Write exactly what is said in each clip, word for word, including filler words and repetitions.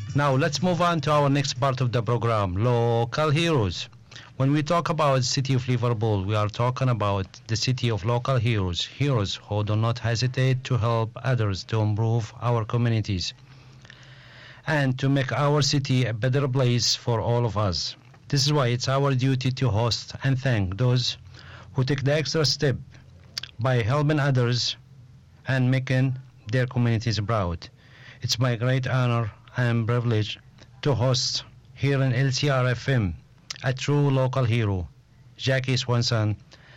Now let's move on to our next part of the program, local heroes. When we talk about city of Liverpool, we are talking about the city of local heroes, heroes who do not hesitate to help others to improve our communities and to make our city a better place for all of us. This is why it's our duty to host and thank those who take the extra step by helping others and making their communities proud. It's my great honor and privilege to host here in L C R F M a true local hero, Jackie Swanson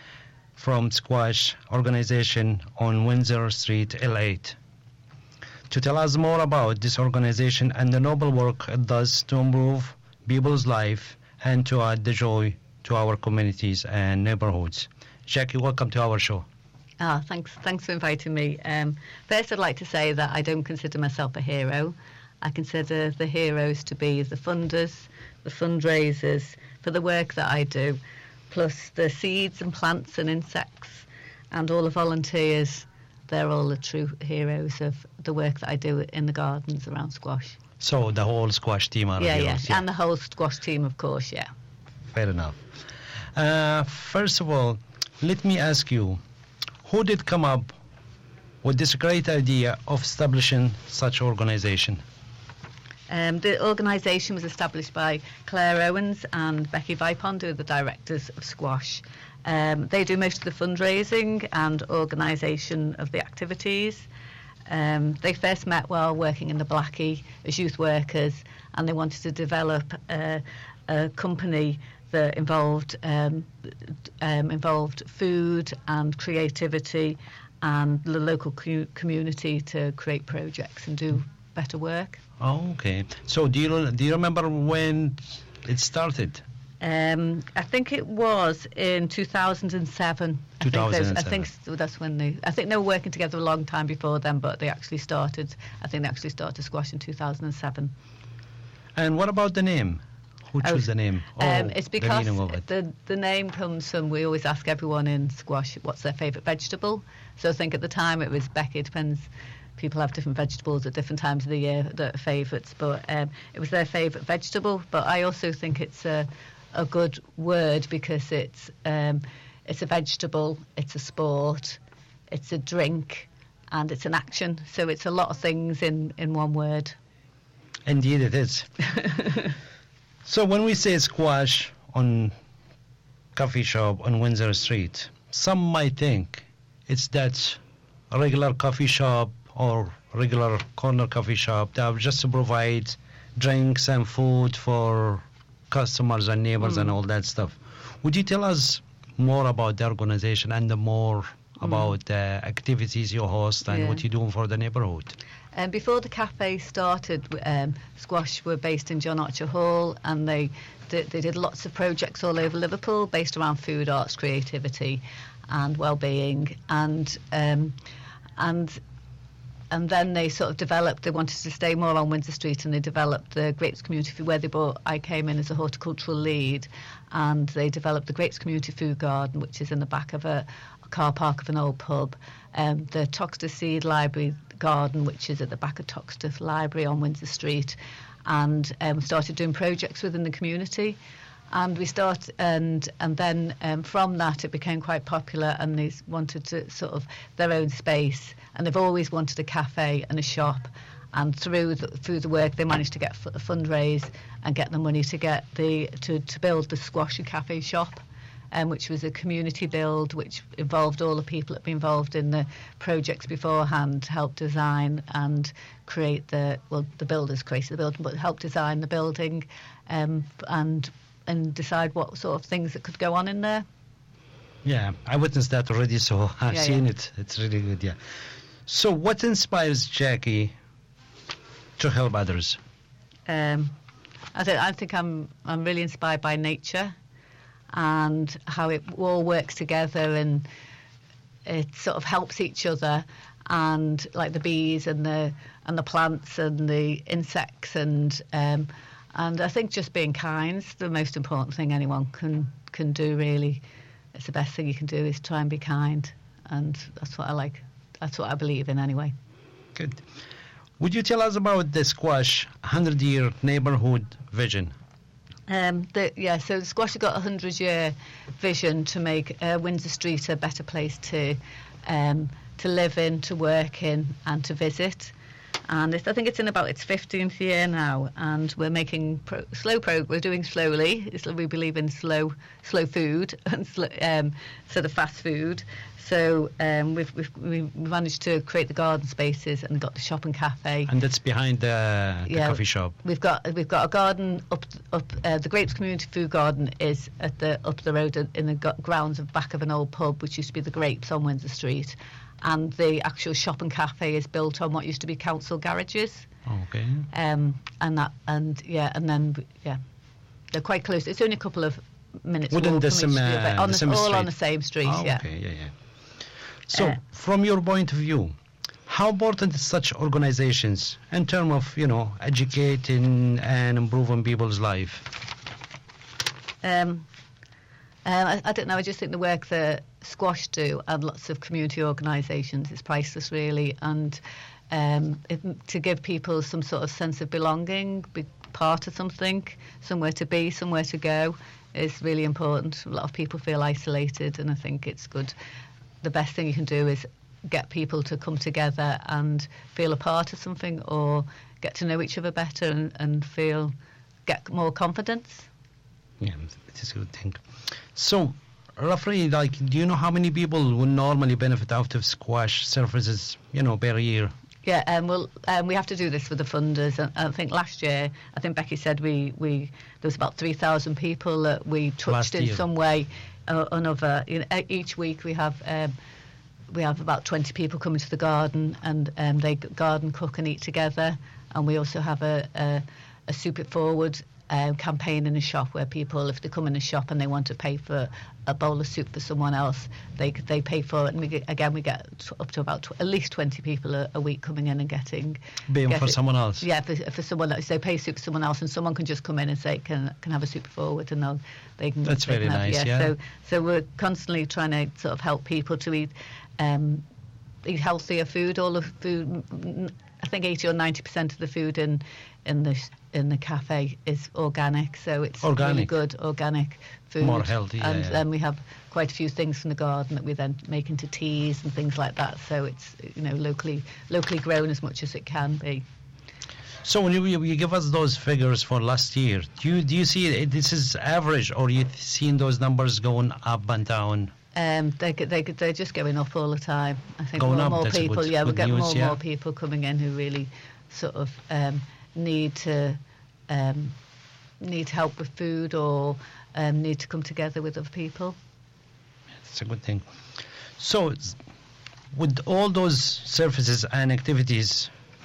from Squash Organization on Windsor Street, L eight. To tell us more about this organization and the noble work it does to improve people's life and to add the joy to our communities and neighborhoods. Jackie, welcome to our show. Ah, thanks. Thanks for inviting me. Um, first, I'd like to say that I don't consider myself a hero. I consider the heroes to be the funders, the fundraisers for the work that I do, plus the seeds and plants and insects and all the volunteers. They're all the true heroes of the work that I do in the gardens around Squash. So the whole Squash team are yeah, heroes? Yeah, and the whole Squash team, of course, yeah. Fair enough. Uh, first of all, let me ask you, who did come up with this great idea of establishing such organization? Um, the organisation was established by Claire Owens and Becky Vipond, who are the directors of Squash. Um, they do most of the fundraising and organisation of the activities. Um, they first met while working in the Blackie as youth workers, and they wanted to develop a, a company that involved um, um, involved food and creativity and the local co- community to create projects and do better work. Oh, okay. So do you do you remember when it started? Um, I think it was in two thousand seven. two thousand seven. I think, I think that's when they. I think they were working together a long time before then, but they actually started. I think they actually started Squash in two thousand seven. And what about the name? Who chose oh, the name? Oh, um, it's because the, of it. the the name comes from. We always ask everyone in Squash what's their favourite vegetable. So I think at the time it was Becky. It depends. People have different vegetables at different times of the year that are favourites, but um, it was their favourite vegetable. But I also think it's a a good word because it's um, it's a vegetable, it's a sport, it's a drink, and it's an action. So it's a lot of things in, in one word. Indeed it is. So when we say Squash on coffee shop on Windsor Street, some might think it's that regular coffee shop or regular corner coffee shop that just to provide drinks and food for customers and neighbors mm. and all that stuff. Would you tell us more about the organization and the more mm. about the activities you host and yeah. what you're doing for the neighborhood? Um, before the cafe started, um, Squash were based in John Archer Hall, and they did, they did lots of projects all over Liverpool based around food, arts, creativity and well-being, and um, and And then they sort of developed, they wanted to stay more on Windsor Street, and they developed the Grapes Community Food, where they brought, I came in as a horticultural lead, and they developed the Grapes Community Food Garden, which is in the back of a, a car park of an old pub, um, the Toxteth Seed Library Garden, which is at the back of Toxteth Library on Windsor Street, and um, started doing projects within the community. And we start, and and then um, from that it became quite popular, and they wanted to sort of their own space, and they've always wanted a cafe and a shop, and through the, through the work they managed to get a fundraise and get the money to get the to, to build the Squash and Cafe shop, um, which was a community build which involved all the people that had been involved in the projects beforehand, helped design and create the well the builders created the building, but helped design the building, um, and. and decide what sort of things that could go on in there. Yeah, I witnessed that already, so I've yeah, seen yeah. it. It's really good, yeah. So what inspires Jackie to help others? Um, I, th- I think I'm I'm really inspired by nature and how it all works together, and it sort of helps each other, and like the bees and the and the plants and the insects, and um, and I think just being kind is the most important thing anyone can can do, really. It's the best thing you can do is try and be kind, and that's what I like. That's what I believe in anyway. Good. Would you tell us about the Squash hundred-year neighborhood vision? Um, the, yeah, so Squash has got a hundred-year vision to make uh, Windsor Street a better place to um, to live in, to work in, and to visit. And it's, I think it's in about its fifteenth year now, and we're making pro- slow progress. We're doing slowly. It's, we believe in slow, slow food and sl- um, sort of fast food. So um, we've, we've we've managed to create the garden spaces and got the shop and cafe. And that's behind the, the yeah, coffee shop. We've got we've got a garden up up. Uh, the Grapes Community Food Garden is at the up the road in the go- grounds of back of an old pub, which used to be the Grapes on Windsor Street. And the actual shop and cafe is built on what used to be council garages. Okay. Um, and that, and yeah, and then yeah, they're quite close. It's only a couple of minutes Within walk the from each same, street, uh, but on the the, same all street. on the same street. Oh, yeah. okay, yeah, yeah. So, Uh, from your point of view, how important is such organizations in terms of, you know, educating and improving people's life? Um, um, I, I don't know. I just think the work that Squash do and lots of community organisations is priceless, really, and um, it, to give people some sort of sense of belonging, be part of something, somewhere to be, somewhere to go, is really important. A lot of people feel isolated, and I think it's good. The best thing you can do is get people to come together and feel a part of something, or get to know each other better and, and feel get more confidence. Yeah, it is a good thing. So, roughly, like, do you know how many people would normally benefit out of Squash services, you know, per year? Yeah, um, well, um, we have to do this for the funders. And I think last year, I think Becky said we, we there was about three thousand people that we touched Last in year. some way or another. You know, e- each week we have um, we have about twenty people coming to the garden, and um, they g- garden, cook, and eat together. And we also have a a, a Soup It Forward um, campaign in the shop, where people, if they come in the shop and they want to pay for a bowl of soup for someone else, they they pay for it. And we get, again, we get t- up to about tw- at least twenty people a, a week coming in and getting Being get for it- someone else? Yeah, for, for someone else. They pay soup for someone else, and someone can just come in and say, "Can can I have a Soup It Forward?" And they'll they can. That's they very can have, nice, yeah. So so we're constantly trying to sort of help people to eat. Um, eat healthier food. All the food, m- m- I think eighty or ninety percent of the food in in the in the cafe is organic, so it's really Organic. good organic food. More healthy, yeah, and yeah. then we have quite a few things from the garden that we then make into teas and things like that. So it's, you know, locally locally grown as much as it can be. So when you, you give us those figures for last year, do you do you see it, this is average, or you seeing those numbers going up and down? Um, they they they're just going up all the time. I think Going more up, and more that's a people. good- yeah, we good get news, more and yeah. more people coming in who really sort of um, need to um, need help with food, or um, need to come together with other people. That's a good thing. So, s- with all those services and activities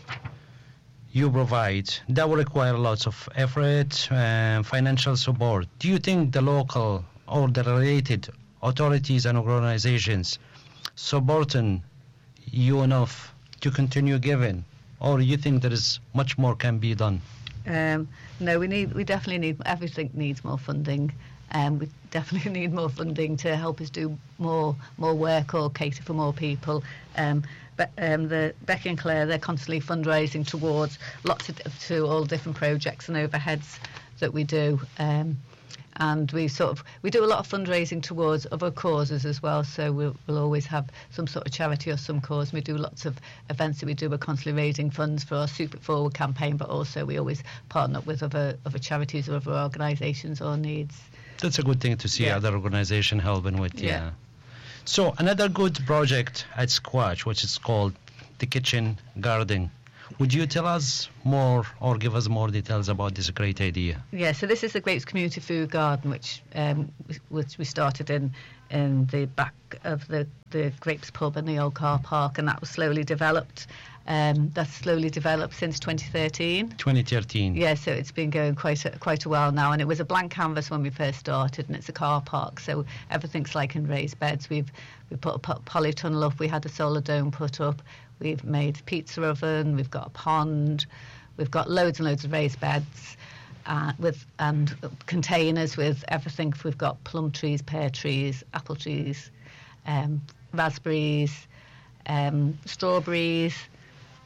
you provide, that will require lots of effort and financial support. Do you think the local or the related authorities and organizations supporting you enough to continue giving, or you think there is much more can be done? Um, no, we need we definitely need everything needs more funding. Um, we definitely need more funding to help us do more more work or cater for more people. Um, but um, the Becky and Claire, they're constantly fundraising towards lots of to all different projects and overheads that we do. Um, and we sort of we do a lot of fundraising towards other causes as well. So we'll, we'll always have some sort of charity or some cause. We do lots of events that we do. We're constantly raising funds for our Soup It Forward campaign, but also we always partner up with other other charities or other organisations or needs. That's a good thing to see Yeah. other organization helping with. Yeah. Yeah. So another good project at Squash, which is called the Kitchen Garden. Would you tell us more or give us more details about this great idea? Yeah, so this is the Grapes Community Food Garden, which um, which we started in in the back of the, the Grapes pub in the old car park, and that was slowly developed. Um, that's slowly developed since twenty thirteen. twenty thirteen. Yeah, so it's been going quite a, quite a while now, and it was a blank canvas when we first started, and it's a car park, so everything's like in raised beds. We've we put a po- polytunnel up, we had a solar dome put up, we've made pizza oven, we've got a pond, we've got loads and loads of raised beds. Uh, with and containers with everything. We've got plum trees, pear trees, apple trees, um, raspberries, um, strawberries,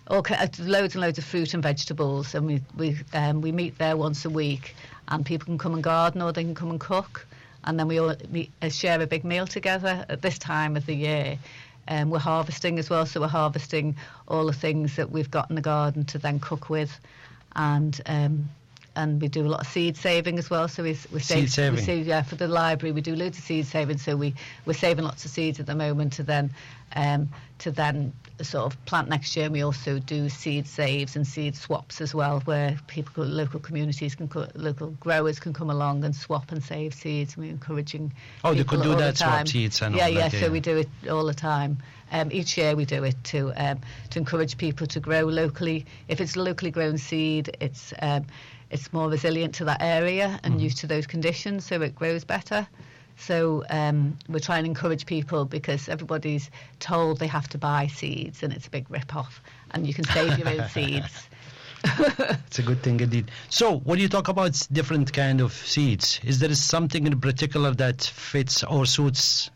all ki- uh, loads and loads of fruit and vegetables, and we we um, we meet there once a week, and people can come and garden or they can come and cook, and then we all meet, uh, share a big meal together at this time of the year. Um, we're harvesting as well, so we're harvesting all the things that we've got in the garden to then cook with, and um, and we do a lot of seed saving as well. So we we save, Seed saving. we save, yeah, for the library we do loads of seed saving. So we we're saving lots of seeds at the moment to then um, to then sort of plant next year. And we also do seed saves and seed swaps as well, where people, local communities can, co- local growers can come along and swap and save seeds. And we're encouraging. Oh, they people could do all the that, swap time. seeds and yeah, all yeah. that, So yeah. we do it all the time. Um, each year we do it to um, to encourage people to grow locally. If it's a locally grown seed, it's um, it's more resilient to that area and Mhm. used to those conditions, so it grows better. So um, we're trying to encourage people, because everybody's told they have to buy seeds, and it's a big rip-off, and you can save your own seeds. It's a good thing indeed. So, when you talk about s- different kind of seeds, is there something in particular that fits or suits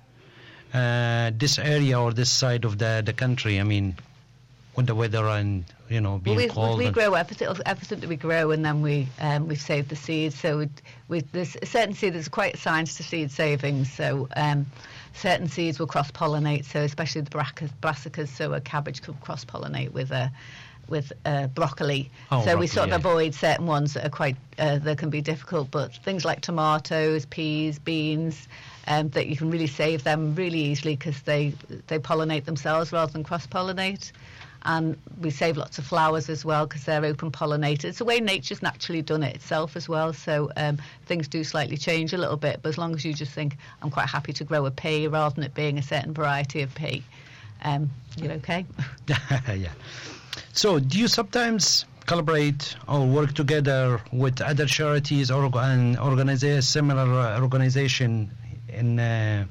uh, this area or this side of the the country? I mean, with the weather and you know being Well, we, cold. we and- grow everything, everything that we grow, and then we um, we've saved the seeds. So we, we, there's a certain seed. There's quite a science to seed saving. So um, certain seeds will cross pollinate. So especially the brassicas, brassicas so a cabbage could cross pollinate with a with uh, broccoli. Oh, so broccoli, we sort of yeah. avoid certain ones that are quite uh, that can be difficult. But things like tomatoes, peas, beans. Um, that you can really save them really easily, because they they pollinate themselves rather than cross pollinate. And we save lots of flowers as well, because they're open pollinated. It's the way nature's naturally done it itself as well. So um, things do slightly change a little bit, but as long as you just think, I'm quite happy to grow a pea rather than it being a certain variety of pea, um, you're okay. Yeah. So, do you sometimes collaborate or work together with other charities or and organize similar uh, organization in uh,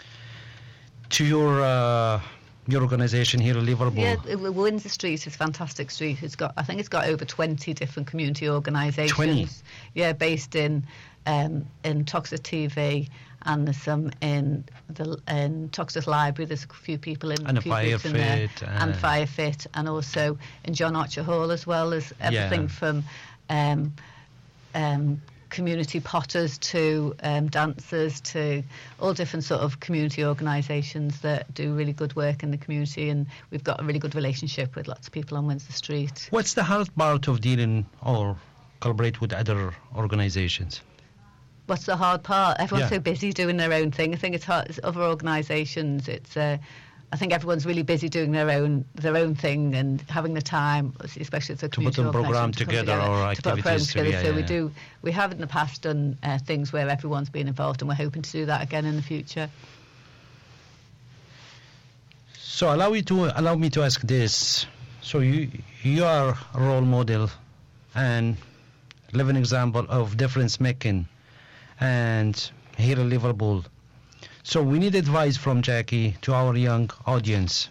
to your uh, your organization here in Liverpool? Yeah, it- well, Windsor Street is a fantastic street. It's got, I think it's got over twenty different community organisations. twenty? Yeah, based in um, in Toxteth T V, and there's some in the in Toxteth Library. There's a few people in, And a few groups in there, Firefit, and uh, Firefit, and also in John Archer Hall as well as everything Yeah. from. Um, um, community potters to um, dancers to all different sort of community organisations that do really good work in the community, and we've got a really good relationship with lots of people on Windsor Street. What's the hard part of dealing or collaborate with other organizations? What's the hard part? Everyone's Yeah. so busy doing their own thing. I think it's hard. It's other organisations. It's uh, I think everyone's really busy doing their own their own thing and having the time, especially as a To put community a program organisation, to come together or to put a program activities, together. yeah, so yeah, we yeah. do. We have in the past done uh, things where everyone's been involved, and we're hoping to do that again in the future. So allow me to allow me to ask this. So you you are a role model and living example of difference making, and here in Liverpool. So we need advice from Jackie to our young audience.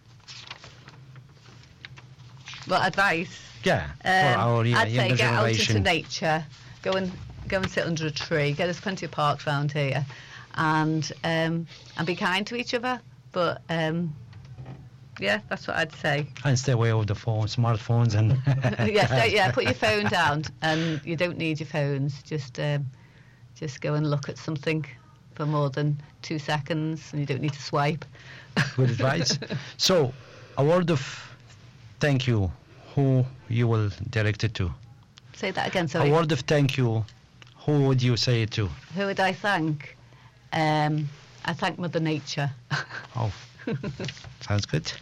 Well, advice. Yeah, for Um, our yeah, I'd say younger get out generation. into nature. Go and go and sit under a tree. Get There's plenty of parks around here, and um, and be kind to each other. But um, yeah, that's what I'd say. And stay away with the phone, smartphones, and yeah, so, yeah. Put your phone down, and you don't need your phones. Just um, just go and look at something for more than two seconds, and you don't need to swipe. Good advice. So, a word of thank you. Who you will direct it to? Say that again. Sorry. A word of thank you. Who would you say it to? Who would I thank? Um, I thank Mother Nature. Oh, sounds good.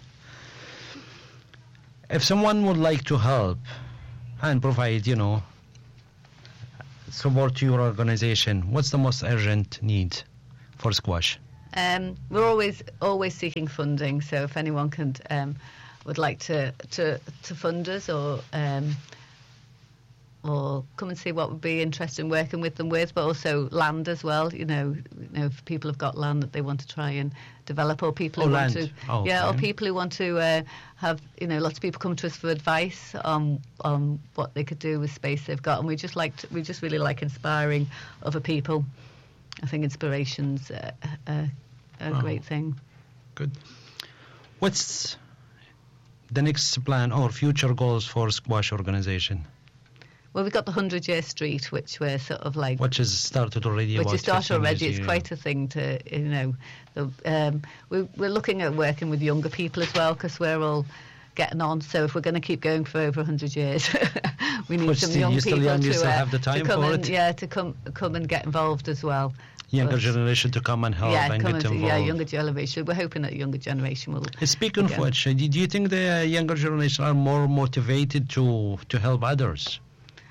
If someone would like to help and provide, you know, support to your organization, what's the most urgent need for Squash? Um, we're always always seeking funding, so if anyone can um, would like to, to to fund us or um, or come and see what would be interested in working with them with, but also land as well. You know, you know, if people have got land that they want to try and develop, or people Oh, who land. want to, Oh, yeah, or okay. people who want to uh, have, you know, lots of people come to us for advice on on what they could do with space they've got, and we just like to, we just really like inspiring other people. I think inspiration's a, a, a Oh. great thing. Good. What's the next plan or future goals for squash organization? Well, we've got the hundred year street, which we're sort of like... Which has started already Which about has started fifteen already. years, It's yeah. quite a thing to, you know... The, um, we, we're looking at working with younger people as well, because we're all getting on. So if we're going to keep going for over one hundred years, we need But some still- young you're still people young, you to, still uh, have the to time come for and, it. yeah, to come come and get involved as well. Younger But- generation to come and help yeah, and come get and, involved. yeah, younger generation. We're hoping that younger generation will. Uh, Speaking of Okay. which, uh, do you think the younger generation are more motivated to to help others?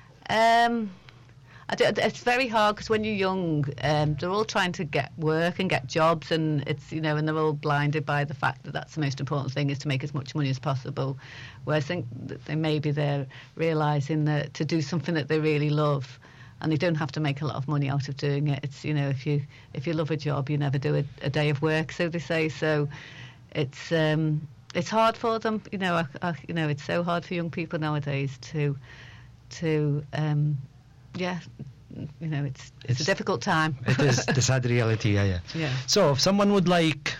Um, I do, it's very hard because when you're young, um, they're all trying to get work and get jobs, and it's you know, and they're all blinded by the fact that that's the most important thing is to make as much money as possible. Whereas I think that they maybe they're realising that to do something that they really love, and they don't have to make a lot of money out of doing it. It's you know, if you if you love a job, you never do a, a day of work, so they say. So it's um, it's hard for them. You know, I, I, you know, it's so hard for young people nowadays to to um, yeah, you know, it's, it's It's- a difficult time. It is the sad reality, yeah, yeah. Yeah. So if someone would like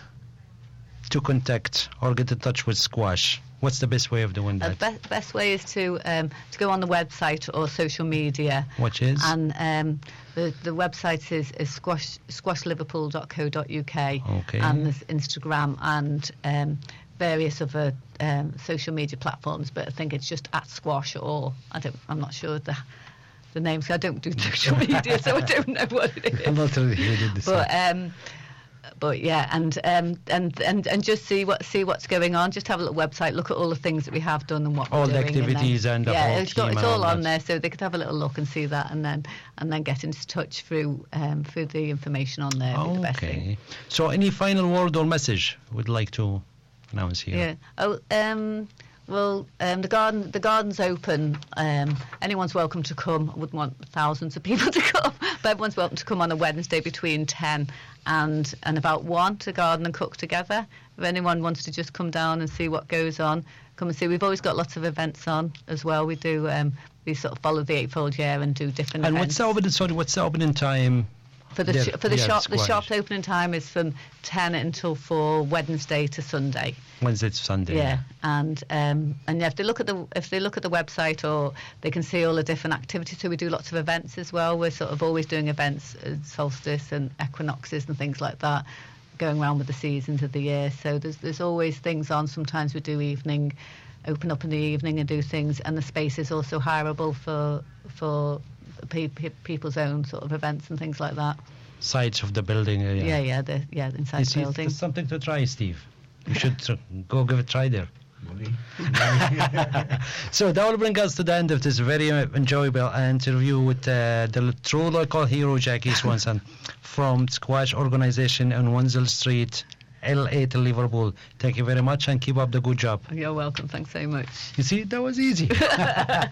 to contact or get in touch with Squash, what's the best way of doing Uh, that? the be- best way is to um, to go on the website or social media, Which is? and um, the the website is, is squash squash liverpool dot co dot uk, Okay. and there's Instagram and um, various other um, social media platforms. But I think it's just at squash, or I don't. I'm not sure the the names. I don't do social media, so I don't know what it is. I'm not really good at this. But um, but yeah, and um, and and and just see what see what's going on. Just have a little website, look at all the things that we have done and what All we're the doing, and then- activities and the yeah, whole it's got team it's and all all on that. there, so they could have a little look and see that, and then and then get into touch through um, through the information on there. would be the best thing. Okay. So any final word or message would like to announce here? Yeah. Oh, um, well, um, the garden the garden's open. Um, anyone's welcome to come. I wouldn't want thousands of people to come, but everyone's welcome to come on a Wednesday between ten and and about one to garden and cook together. If anyone wants to just come down and see what goes on, come and see. We've always got lots of events on as well. We do um, we sort of follow the eightfold year and do different And events. what's the opening? Sorry, what's the opening time? For the Yeah, sh- for the yeah, shop, the Squash. shop's opening time is from ten until four, Wednesday to Sunday. Wednesday to Sunday. Yeah, and um, and yeah, if they look at the if they look at the website, or they can see all the different activities. So we do lots of events as well. We're sort of always doing events at solstice and equinoxes and things like that, going around with the seasons of the year. So there's there's always things on. Sometimes we do evening, open up in the evening and do things, and the space is also hireable for for pe- pe- people's own sort of events and things like that. Sides of the building. Uh, yeah. Yeah, yeah, the yeah inside It's, the it's, building. it's something to try, Steve. You should tr- go give it a try there. So that will bring us to the end of this very uh, enjoyable interview with uh, the true local hero Jackie Swanson from Squash Organization on Wenzel Street, L eight Liverpool. Thank you very much and keep up the good job. You're welcome. Thanks so much. You see, that was easy.